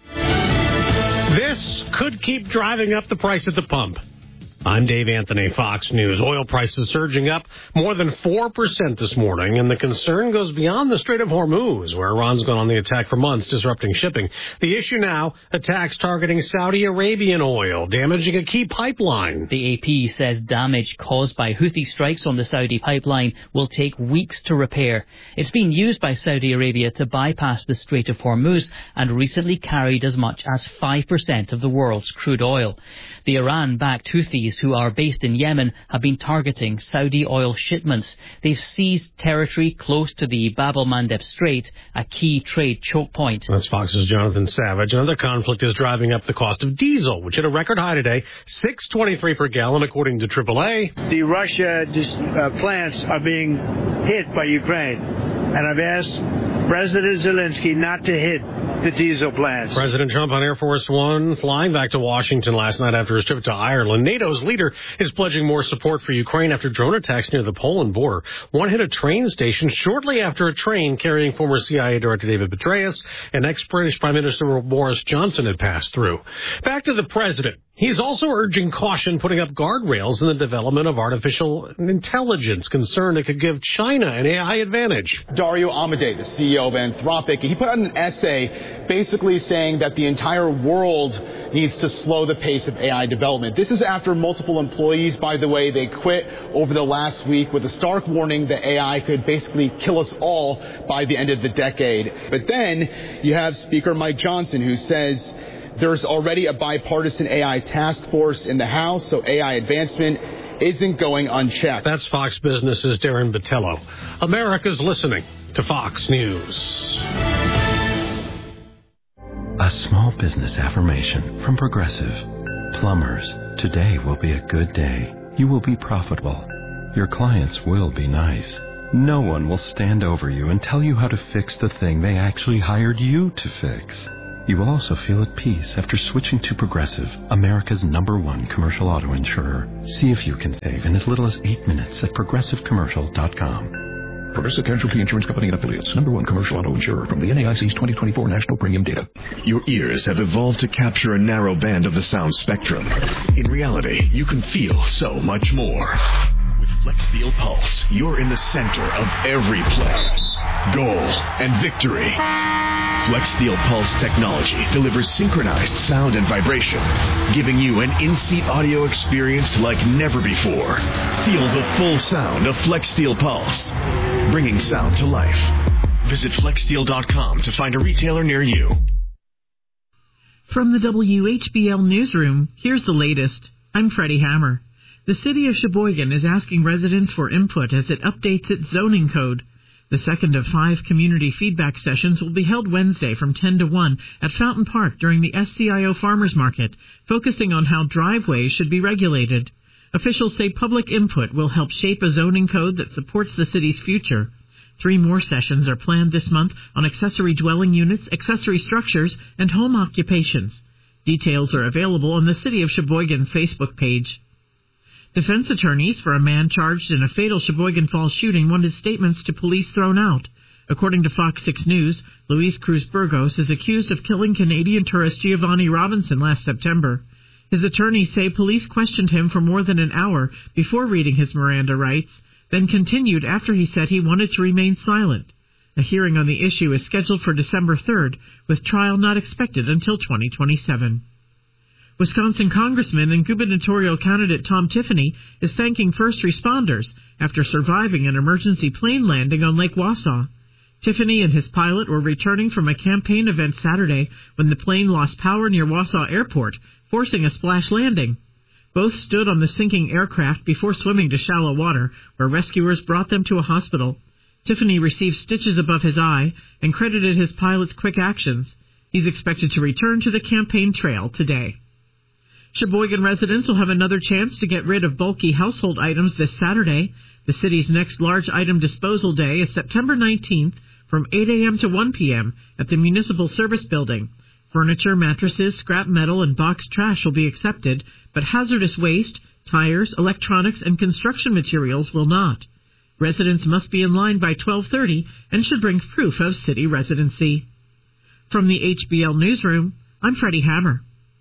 This could keep driving up the price at the pump. I'm Dave Anthony, Fox News. Oil prices surging up more than 4% this morning, and the concern goes beyond the Strait of Hormuz, where Iran's gone on the attack for months, disrupting shipping. The issue now, attacks targeting Saudi Arabian oil, damaging a key pipeline. The AP says damage caused by Houthi strikes on the Saudi pipeline will take weeks to repair. It's been used by Saudi Arabia to bypass the Strait of Hormuz and recently carried as much as 5% of the world's crude oil. The Iran-backed Houthis, who are based in Yemen, have been targeting Saudi oil shipments. They've seized territory close to the Bab el-Mandeb Strait, a key trade choke point. That's Fox's Jonathan Savage. Another conflict is driving up the cost of diesel, which hit a record high today, $6.23 per gallon, according to AAA. The Russia plants are being hit by Ukraine, and I've asked President Zelensky not to hit the diesel plants. President Trump on Air Force One flying back to Washington last night after his trip to Ireland. NATO's leader is pledging more support for Ukraine after drone attacks near the Poland border. One hit a train station shortly after a train carrying former CIA Director David Petraeus and ex-British Prime Minister Boris Johnson had passed through. Back to the president. He's also urging caution, putting up guardrails in the development of artificial intelligence, concerned it could give China an AI advantage. Dario Amodei, the CEO of Anthropic, he put out an essay basically saying that the entire world needs to slow the pace of AI development. This is after multiple employees, by the way, they quit over the last week with a stark warning that AI could basically kill us all by the end of the decade. But then you have Speaker Mike Johnson, who says there's already a bipartisan AI task force in the House, so AI advancement isn't going unchecked. That's Fox Business's Darren Botello. America's listening to Fox News. A small business affirmation from Progressive. Plumbers, today will be a good day. You will be profitable. Your clients will be nice. No one will stand over you and tell you how to fix the thing they actually hired you to fix. You will also feel at peace after switching to Progressive, America's #1 commercial auto insurer. See if you can save in as little as 8 minutes at progressivecommercial.com. Progressive Casualty Insurance Company and Affiliates, #1 commercial auto insurer from the NAIC's 2024 national premium data. Your ears have evolved to capture a narrow band of the sound spectrum. In reality, you can feel so much more. With FlexSteel Pulse, you're in the center of every play, goal, and victory. FlexSteel Pulse technology delivers synchronized sound and vibration, giving you an in-seat audio experience like never before. Feel the full sound of FlexSteel Pulse, bringing sound to life. Visit FlexSteel.com to find a retailer near you. From the WHBL Newsroom, here's the latest. I'm Freddie Hammer. The city of Sheboygan is asking residents for input as it updates its zoning code. The second of 5 community feedback sessions will be held Wednesday from 10 to 1 at Fountain Park during the SCIO Farmers Market, focusing on how driveways should be regulated. Officials say public input will help shape a zoning code that supports the city's future. 3 more sessions are planned this month on accessory dwelling units, accessory structures, and home occupations. Details are available on the City of Sheboygan's Facebook page. Defense attorneys for a man charged in a fatal Sheboygan Falls shooting wanted statements to police thrown out. According to Fox 6 News, Luis Cruz Burgos is accused of killing Canadian tourist Giovanni Robinson last September. His attorneys say police questioned him for more than an hour before reading his Miranda rights, then continued after he said he wanted to remain silent. A hearing on the issue is scheduled for December 3rd, with trial not expected until 2027. Wisconsin Congressman and gubernatorial candidate Tom Tiffany is thanking first responders after surviving an emergency plane landing on Lake Wausau. Tiffany and his pilot were returning from a campaign event Saturday when the plane lost power near Wausau Airport, forcing a splash landing. Both stood on the sinking aircraft before swimming to shallow water, where rescuers brought them to a hospital. Tiffany received stitches above his eye and credited his pilot's quick actions. He's expected to return to the campaign trail today. Sheboygan residents will have another chance to get rid of bulky household items this Saturday. The city's next large item disposal day is September 19th from 8 a.m. to 1 p.m. at the Municipal Service Building. Furniture, mattresses, scrap metal, and boxed trash will be accepted, but hazardous waste, tires, electronics, and construction materials will not. Residents must be in line by 12:30 and should bring proof of city residency. From the HBL Newsroom, I'm Freddie Hammer.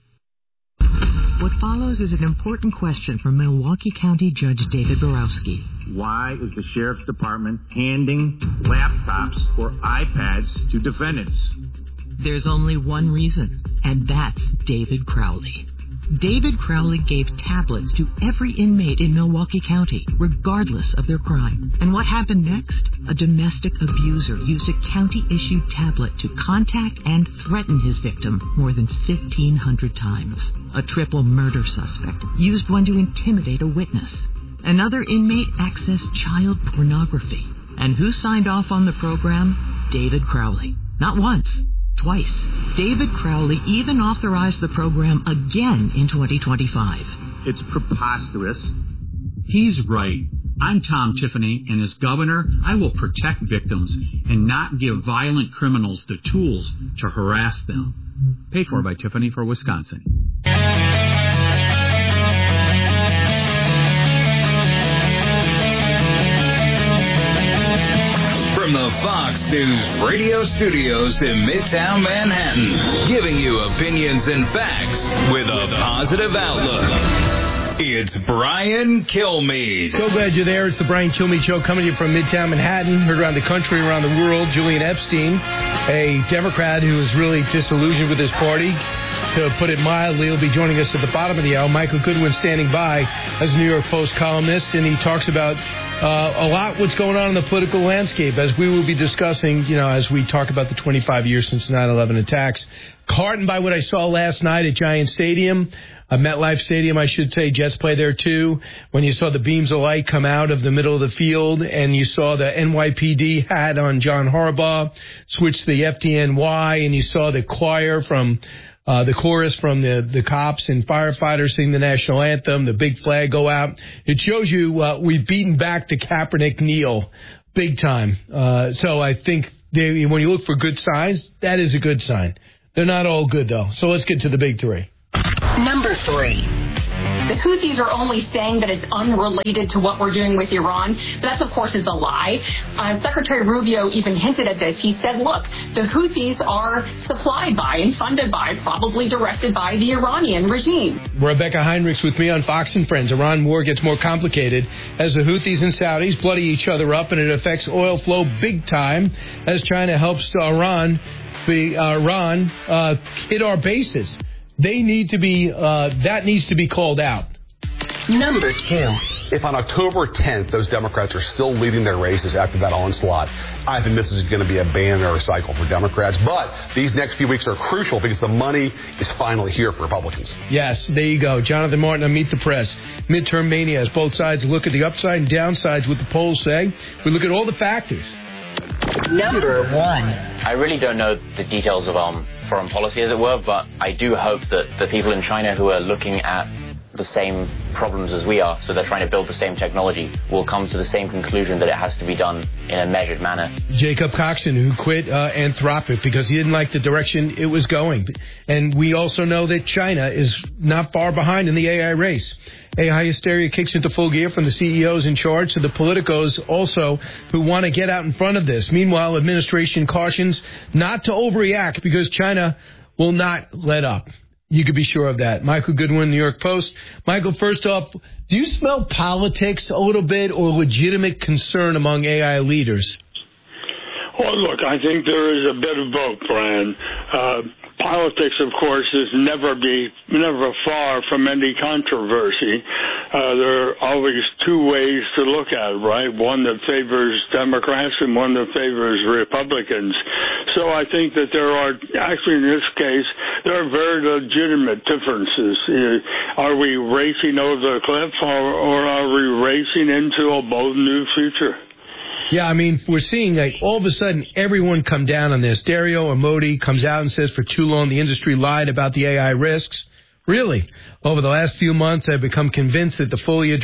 What follows is an important question from Milwaukee County Judge David Borowski. Why is the Sheriff's Department handing laptops or iPads to defendants? There's only one reason, and that's David Crowley. David Crowley gave tablets to every inmate in Milwaukee County, regardless of their crime. And what happened next? A domestic abuser used a county-issued tablet to contact and threaten his victim more than 1,500 times. A triple murder suspect used one to intimidate a witness. Another inmate accessed child pornography. And who signed off on the program? David Crowley. Not once. Twice. David Crowley even authorized the program again in 2025. It's preposterous. He's right. I'm Tom Tiffany, and as governor, I will protect victims and not give violent criminals the tools to harass them. Paid for by Tiffany for Wisconsin. From the Fox News radio studios in Midtown Manhattan, giving you opinions and facts with a positive outlook. It's Brian Kilmeade. So glad you're there. It's the Brian Kilmeade Show coming to you from Midtown Manhattan. Heard around the country, around the world. Julian Epstein, a Democrat who is really disillusioned with his party. To put it mildly, he'll be joining us at the bottom of the hour. Michael Goodwin standing by as a New York Post columnist, and he talks about a lot what's going on in the political landscape, as we will be discussing, as we talk about the 25 years since 9/11 attacks. Heartened by what I saw last night at Giant Stadium, MetLife Stadium, I should say. Jets play there, too. When you saw the beams of light come out of the middle of the field, and you saw the NYPD hat on John Harbaugh switch to the FDNY, and you saw the choir from the chorus from the cops and firefighters sing the national anthem, the big flag go out. It shows you we've beaten back the Kaepernick kneel big time. So I think when you look for good signs, that is a good sign. They're not all good, though. So let's get to the big three. Number 3. The Houthis are only saying that it's unrelated to what we're doing with Iran. That, of course, is a lie. Secretary Rubio even hinted at this. He said, look, the Houthis are supplied by and funded by, probably directed by, the Iranian regime. Rebecca Heinrichs with me on Fox and Friends. Iran war gets more complicated as the Houthis and Saudis bloody each other up, and it affects oil flow big time as China helps Iran hit our bases. They need to be, that needs to be called out. Number 2. If on October 10th those Democrats are still leading their races after that onslaught, I think this is going to be a banner cycle for Democrats. But these next few weeks are crucial because the money is finally here for Republicans. Yes, there you go. Jonathan Martin on Meet the Press. Midterm mania as both sides look at the upside and downsides, what the polls say. We look at all the factors. Number 1. I really don't know the details of foreign policy, as it were, but I do hope that the people in China who are looking at the same problems as we are, so they're trying to build the same technology, will come to the same conclusion that it has to be done in a measured manner. Jacob Coxon, who quit Anthropic because he didn't like the direction it was going. And we also know that China is not far behind in the AI race. AI hysteria kicks into full gear from the CEOs in charge to the politicos also who want to get out in front of this. Meanwhile, administration cautions not to overreact because China will not let up. You could be sure of that. Michael Goodwin, New York Post. Michael, first off, do you smell politics a little bit or legitimate concern among AI leaders? Well, look, I think there is a bit of both, Brian. Politics, of course, is never far from any controversy. There are always two ways to look at it, right? One that favors Democrats and one that favors Republicans. So I think that there are, actually in this case, there are very legitimate differences. Are we racing over the cliff or are we racing into a bold new future? Yeah, I mean, we're seeing all of a sudden everyone come down on this. Dario Amodei comes out and says for too long the industry lied about the AI risks. Really, over the last few months, I've become convinced that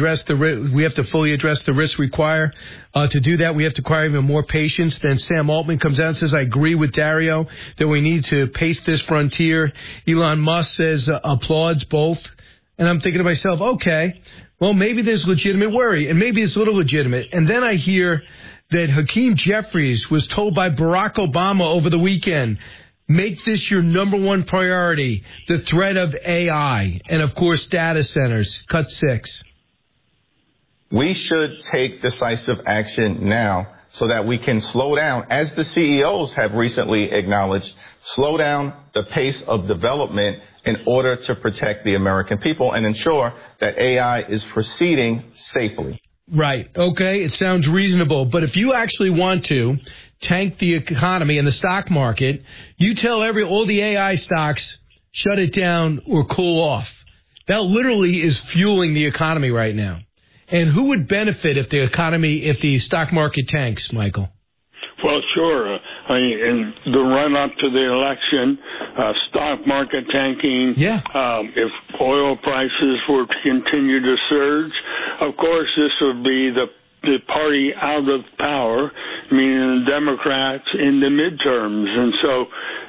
we have to fully address the risks required. To do that, we have to acquire even more patience. Then Sam Altman comes out and says, I agree with Dario that we need to pace this frontier. Elon Musk says applauds both. And I'm thinking to myself, okay, well, maybe there's legitimate worry, and maybe it's a little legitimate. And then I hear that Hakeem Jeffries was told by Barack Obama over the weekend, make this your number one priority, the threat of AI, and, of course, data centers. Cut 6. We should take decisive action now so that we can slow down, as the CEOs have recently acknowledged, slow down the pace of development in order to protect the American people and ensure that AI is proceeding safely. Right. Okay. It sounds reasonable. But if you actually want to tank the economy and the stock market, you tell all the AI stocks, shut it down or cool off. That literally is fueling the economy right now. And who would benefit if the stock market tanks, Michael? Well, sure. In the run-up to the election, stock market tanking, if oil prices were to continue to surge, of course, this would be the party out of power, meaning the Democrats in the midterms. And so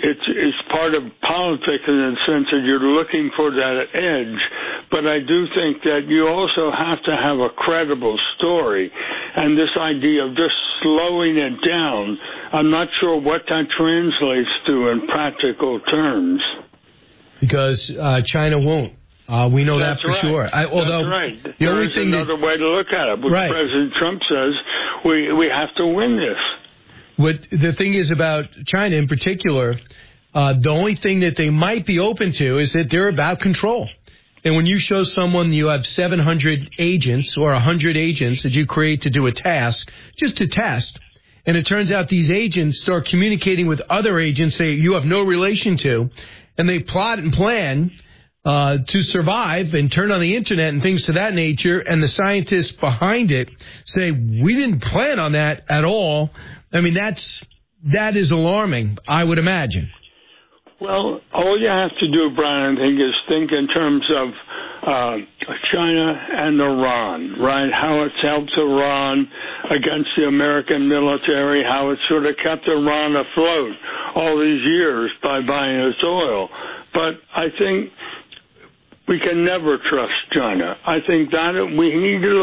it's part of politics in the sense that you're looking for that edge. But I do think that you also have to have a credible story. And this idea of just slowing it down, I'm not sure what that translates to in practical terms. Because China won't. We know That's that for sure. That's right. There's another way to look at it. But right. President Trump says we have to win this. What the thing is about China in particular, the only thing that they might be open to is that they're about control. And when you show someone you have 700 agents or 100 agents that you create to do a task, just to test, and it turns out these agents start communicating with other agents that you have no relation to, and they plot and plan to survive and turn on the internet and things to that nature, and the scientists behind it say, we didn't plan on that at all. I mean, that is alarming, I would imagine. Well, all you have to do, Brian, I think, is think in terms of China and Iran, right? How it's helped Iran against the American military, how it's sort of kept Iran afloat all these years by buying its oil. But I think we can never trust China. I think that we need to